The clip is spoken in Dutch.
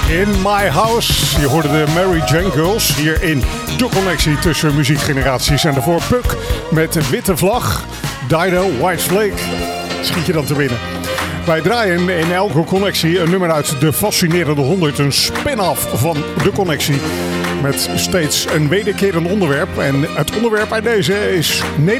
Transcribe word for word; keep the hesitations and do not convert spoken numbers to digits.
In My House. Je hoorde de Mary Jane Girls hier in de connectie tussen muziekgeneraties. En daarvoor Puck met Witte Vlag, Dido, White Flake. Schiet je dan te winnen. Wij draaien in elke connectie een nummer uit de fascinerende honderd. Een spin-off van de connectie. Met steeds een wederkerend onderwerp. En het onderwerp bij deze is